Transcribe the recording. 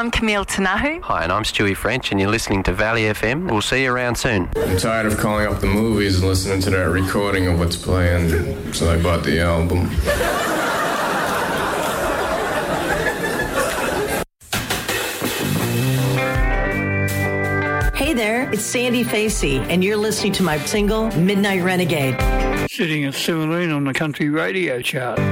I'm Camille Tanahu. Hi, and I'm Stewie French, and you're listening to Valley FM. We'll see you around soon. I'm tired of calling up the movies and listening to that recording of what's playing, so I bought the album. Hey there, it's Sandy Facey, and you're listening to my single, Midnight Renegade. Sitting at 17 on the country radio chart.